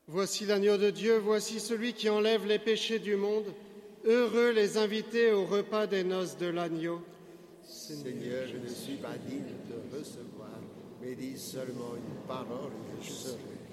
Voici l'agneau de Dieu, voici celui qui enlève les péchés du monde. Heureux les invités au repas des noces de l'agneau. Seigneur, je ne suis pas digne de te recevoir, mais dis seulement une parole et je serai.